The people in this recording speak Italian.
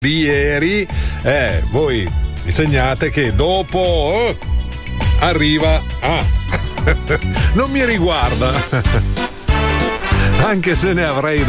di ieri, voi mi segnate che dopo arriva non mi riguarda anche se ne avrei